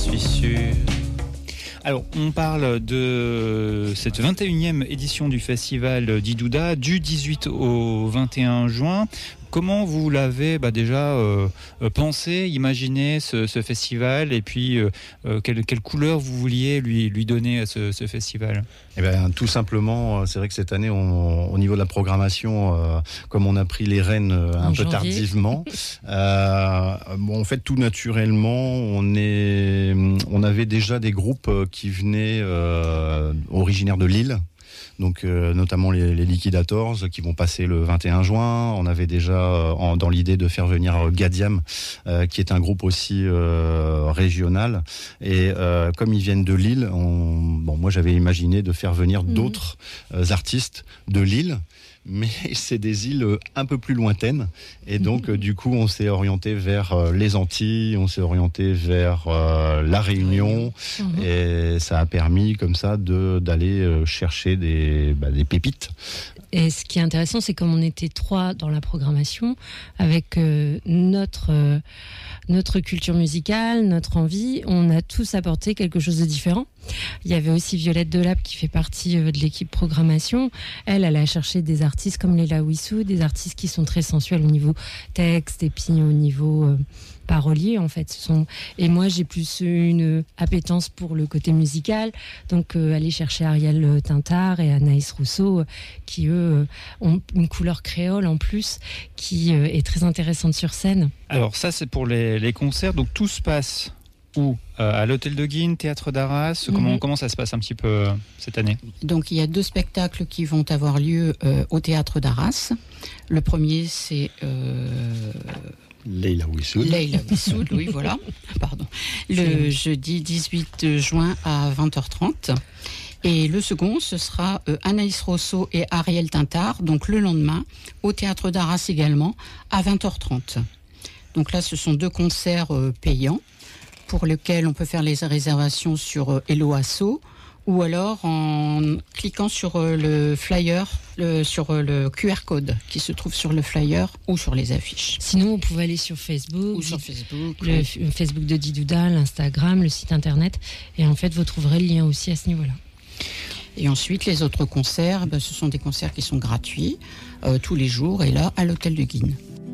suis sûr. Alors, on parle de cette 21e édition du festival d'Idouda du 18 au 21 juin. Comment vous l'avez déjà pensé, imaginé ce festival et puis quelle couleur vous vouliez lui donner à ce festival ? Eh bien, tout simplement, c'est vrai que cette année, au niveau de la programmation, comme on a pris les rênes un peu tardivement, en fait, tout naturellement, on avait déjà des groupes qui venaient originaires de Lille. Donc notamment les Liquidators qui vont passer le 21 juin. On avait déjà dans l'idée de faire venir Gadiam, qui est un groupe aussi régional. Et comme ils viennent de Lille, moi j'avais imaginé de faire venir d'autres artistes de Lille. Mais c'est des îles un peu plus lointaines. Et donc, du coup, on s'est orienté vers les Antilles, on s'est orienté vers la Réunion. Et ça a permis, comme ça, d'aller chercher des pépites. Et ce qui est intéressant, c'est comme on était 3 dans la programmation, avec notre culture musicale, notre envie, on a tous apporté quelque chose de différent. Il y avait aussi Violette Delap qui fait partie de l'équipe programmation. Elle a cherché des artistes comme Leila Wissou, des artistes qui sont très sensuels au niveau texte et puis au niveau parolier en fait. Et moi j'ai plus une appétence pour le côté musical, donc aller chercher Ariel Tintard et Anaïs Rousseau qui eux ont une couleur créole en plus qui est très intéressante sur scène. Alors ça c'est pour les concerts, donc tout se passe où ? À l'Hôtel de Guines, Théâtre d'Arras, comment ça se passe un petit peu cette année ? Donc il y a 2 spectacles qui vont avoir lieu au Théâtre d'Arras. Le premier c'est... Leila Wissou, oui voilà, pardon. Le jeudi 18 juin à 20h30. Et le second, ce sera Anaïs Rousseau et Ariel Tintard, donc le lendemain, au Théâtre d'Arras également, à 20h30. Donc là, ce sont 2 concerts payants, pour lesquels on peut faire les réservations sur Hello Asso, ou alors en cliquant sur le flyer, sur le QR code qui se trouve sur le flyer ou sur les affiches. Sinon, vous pouvez aller sur Facebook, le Facebook de Didouda, l'Instagram, le site internet, et en fait, vous trouverez le lien aussi à ce niveau-là. Et ensuite, les autres concerts, ce sont des concerts qui sont gratuits tous les jours, et là, à l'Hôtel de Guines.